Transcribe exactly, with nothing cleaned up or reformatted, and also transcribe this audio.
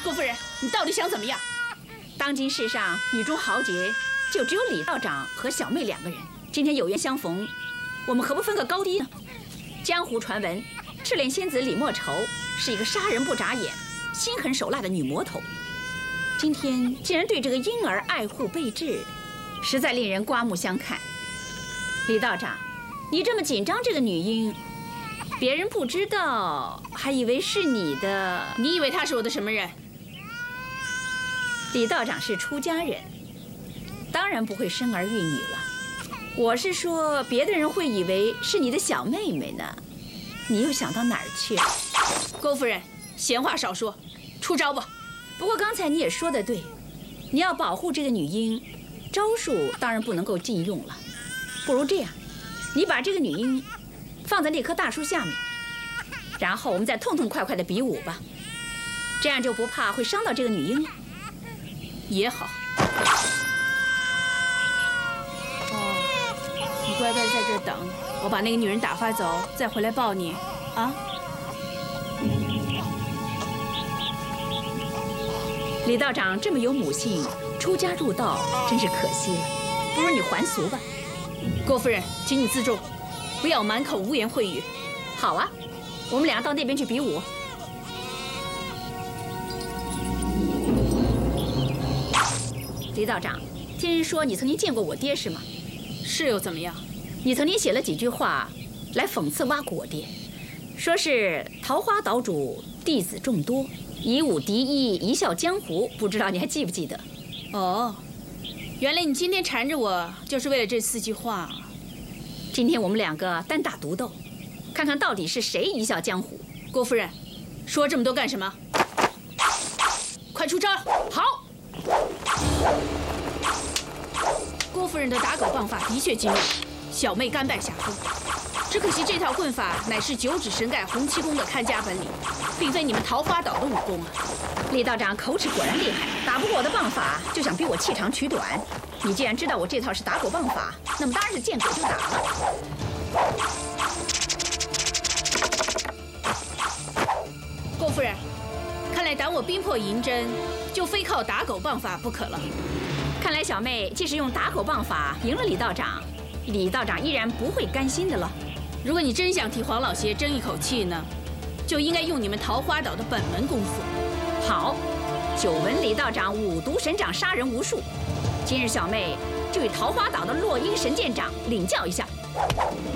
郭夫人，你到底想怎么样？ 当今世上女中豪杰，就只有李道长和小妹两个人。今天有缘相逢，我们何不分个高低呢？江湖传闻，赤脸仙子李莫愁是一个杀人不眨眼、心狠手辣的女魔头。今天竟然对这个婴儿爱护备至，实在令人刮目相看。李道长，你这么紧张这个女婴，别人不知道，还以为是你的。 你以为她是我的什么人？ 李道长是出家人，当然不会生儿育女了。我是说，别的人会以为是你的小妹妹呢。你又想到哪儿去了？ 郭夫人，闲话少说，出招吧。 不过刚才你也说得对，你要保护这个女婴，招数当然不能够禁用了。不如这样，你把这个女婴放在那棵大树下面，然后我们再痛痛快快的比武吧，这样就不怕会伤到这个女婴了。 也好。哦，你乖乖在这等，我把那个女人打发走，再回来抱你，啊？ 李道长这么有母性，出家入道真是可惜了，不如你还俗吧。 郭夫人，请你自重，不要满口污言秽语。 好啊，我们俩到那边去比武。李道长，听人说你曾经见过我爹是吗？ 是又怎么样？ 你曾经写了几句话来讽刺挖苦我爹，说是桃花岛主弟子众多，以武敌一，一笑江湖，不知道你还记不记得？ 哦，原来你今天缠着我就是为了这四句话。 今天我们两个单打独斗，看看到底是谁一笑江湖。 郭夫人，说这么多干什么？快出招！好。郭夫人的打狗棒法的确精妙，小妹甘拜下风。只可惜这套棍法乃是九指神盖洪七公的看家本领，并非你们桃花岛的武功啊！ 李道长口齿果然厉害，打不过我的棒法，就想逼我弃长取短。你既然知道我这套是打狗棒法，那么当然是见狗就打了。 郭夫人，看来挡我冰魄银针，就非靠打狗棒法不可了。 看来小妹即使用打狗棒法赢了李道长，李道长依然不会甘心的了。 如果你真想替黄老邪争一口气呢，就应该用你们桃花岛的本门功夫。 好，久闻李道长五毒神掌杀人无数，今日小妹就与桃花岛的落阴神剑掌领教一下。